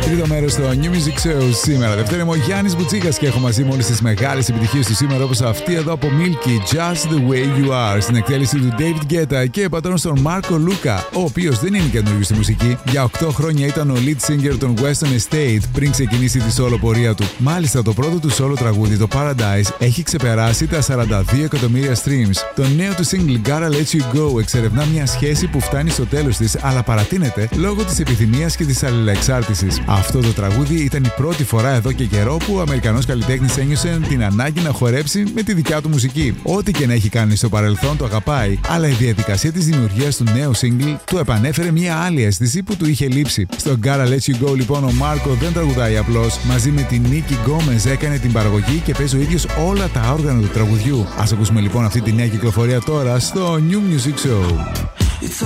Τρίτο μέρος στο New Music Show σήμερα. Δευτέρα είμαι ο Γιάννης Μπουτσίκας και έχω μαζί μου όλες τις μεγάλες επιτυχίες του σήμερα, όπως αυτή εδώ από Milky, Just the Way You Are, στην εκτέλεση του David Guetta και πατρόν στον Μάρκο Λούκα, ο οποίος δεν είναι καινούριος στη μουσική. Για 8 χρόνια ήταν ο lead singer των Western Estate πριν ξεκινήσει τη solo πορεία του. Μάλιστα, το πρώτο του solo τραγούδι, το Paradise, έχει ξεπεράσει τα 42 εκατομμύρια streams. Το νέο του single Gotta Let You Go εξερευνά μια σχέση που φτάνει στο τέλος της, αλλά παρατείνεται λόγω της επιθυμίας και της αλληλεξάρτησης. Αυτό το τραγούδι ήταν η πρώτη φορά εδώ και καιρό που ο Αμερικανός καλλιτέχνης ένιωσε την ανάγκη να χορέψει με τη δικιά του μουσική. Ό,τι και να έχει κάνει στο παρελθόν το αγαπάει, αλλά η διαδικασία της δημιουργίας του νέου single του επανέφερε μια άλλη αίσθηση που του είχε λείψει. Στο Gotta Let You Go λοιπόν ο Μάρκο δεν τραγουδάει απλώς. Μαζί με την Νίκη Γκόμες έκανε την παραγωγή και παίζει ο ίδιος όλα τα όργανα του τραγουδιού. Ας ακούσουμε λοιπόν αυτή τη νέα κυκλοφορία τώρα στο New Music Show.